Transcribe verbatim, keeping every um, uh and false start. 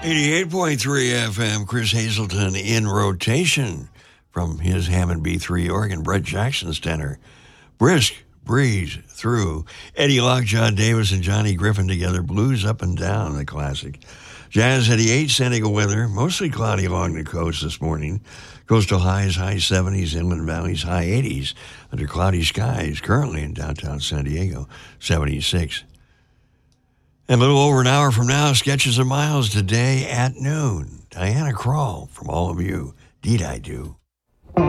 eighty-eight point three F M, Chris Hazelton in rotation from his Hammond B three organ, Brett Jackson's tenor. Brisk breeze through. Eddie Lockjaw Davis and Johnny Griffin together, Blues Up and Down, the classic. Jazz eighty-eight, San Diego weather, mostly cloudy along the coast this morning. Coastal highs, high seventies, inland valleys, high eighties, under cloudy skies, currently in downtown San Diego, seventy-six. And a little over an hour from now, Sketches of Miles today at noon. Diana Krall, from all of you, Deed I Do.